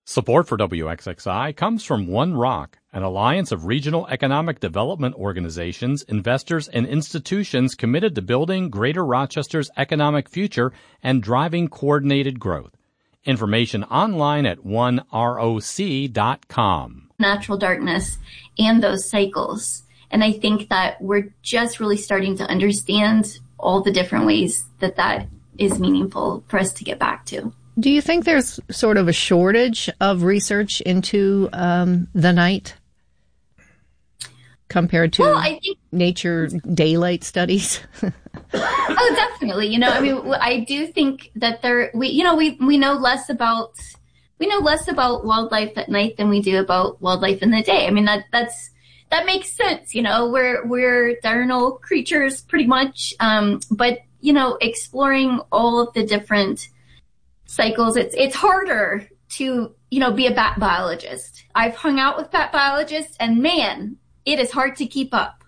Support for WXXI comes from One Rock, an alliance of regional economic development organizations, investors, and institutions committed to building Greater Rochester's economic future and driving coordinated growth. Information online at oneroc.com. Natural darkness and those cycles. And I think that we're just really starting to understand all the different ways that that is meaningful for us to get back to. Do you think there's sort of a shortage of research into the night compared to I think nature daylight studies? Oh, definitely. I do think that we know less about wildlife at night than we do about wildlife in the day. I mean, that makes sense. We're diurnal creatures pretty much. But exploring all of the different cycles, it's harder to, be a bat biologist. I've hung out with bat biologists and man, it is hard to keep up.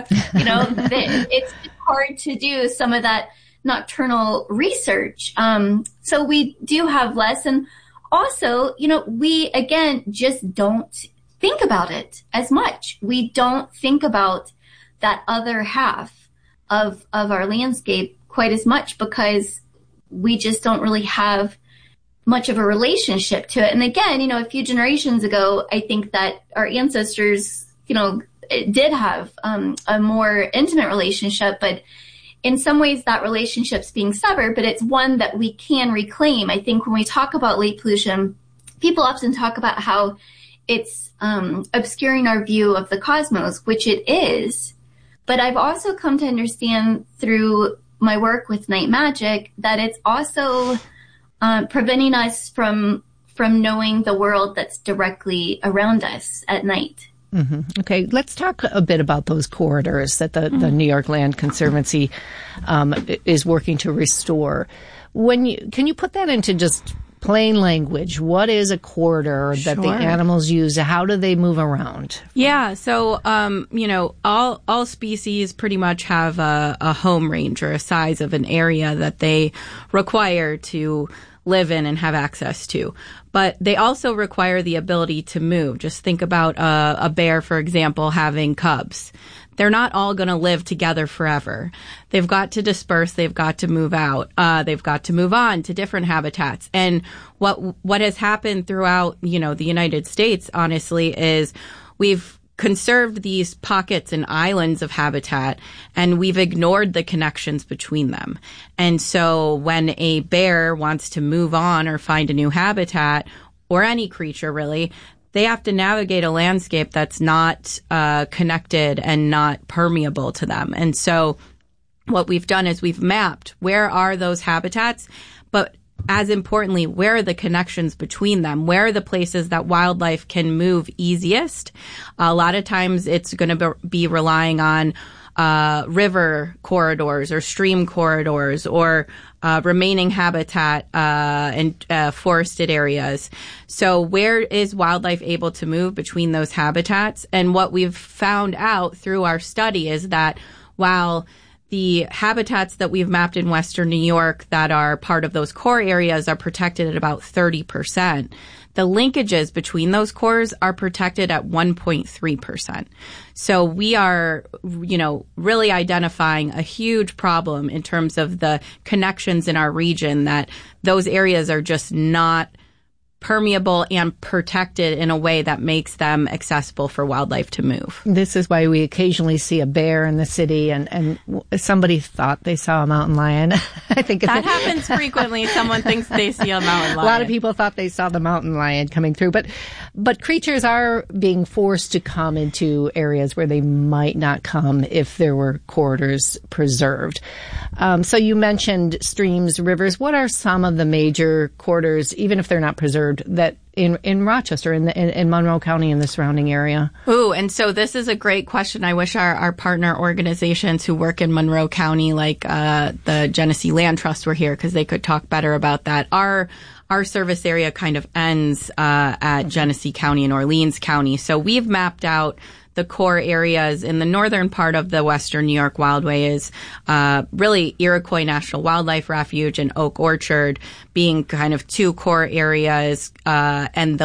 It's hard to do some of that nocturnal research. So we do have less. And also, we again just don't think about it as much. We don't think about that other half of our landscape quite as much because we just don't really have much of a relationship to it. And again, a few generations ago, I think that our ancestors, did have a more intimate relationship, but in some ways that relationship's being severed, but it's one that we can reclaim. I think when we talk about light pollution, people often talk about how it's obscuring our view of the cosmos, which it is. But I've also come to understand through my work with night magic that it's also preventing us from knowing the world that's directly around us at night. Mm-hmm. Okay, let's talk a bit about those corridors that the New York Land Conservancy is working to restore. Can you put that into just plain language? What is a corridor that the animals use? How do they move around? Yeah, so all species pretty much have a home range or a size of an area that they require to live in and have access to. But they also require the ability to move. Just think about a bear, for example, having cubs. They're not all going to live together forever. They've got to disperse. They've got to move out. They've got to move on to different habitats. And what has happened throughout, the United States, honestly, is we've conserved these pockets and islands of habitat, and we've ignored the connections between them. And so when a bear wants to move on or find a new habitat, or any creature really, they have to navigate a landscape that's not connected and not permeable to them. And so what we've done is we've mapped where are those habitats, but as importantly, where are the connections between them? Where are the places that wildlife can move easiest? A lot of times it's going to be relying on river corridors or stream corridors or remaining habitat and forested areas. So where is wildlife able to move between those habitats? And what we've found out through our study is that while the habitats that we've mapped in Western New York that are part of those core areas are protected at about 30%. The linkages between those cores are protected at 1.3%. So we are, really identifying a huge problem in terms of the connections in our region, that those areas are just not permeable and protected in a way that makes them accessible for wildlife to move. This is why we occasionally see a bear in the city, and somebody thought they saw a mountain lion. I think that happens frequently. Someone thinks they see a mountain lion. A lot of people thought they saw the mountain lion coming through, but creatures are being forced to come into areas where they might not come if there were corridors preserved. So you mentioned streams, rivers. What are some of the major corridors, even if they're not preserved, that in Rochester, in Monroe County and the surrounding area? Ooh, and so this is a great question. I wish our partner organizations who work in Monroe County, like the Genesee Land Trust, were here because they could talk better about that. Our service area kind of ends at Genesee County and Orleans County. So we've mapped out the core areas in the northern part of the Western New York Wildway is really Iroquois National Wildlife Refuge and Oak Orchard being kind of two core areas, and the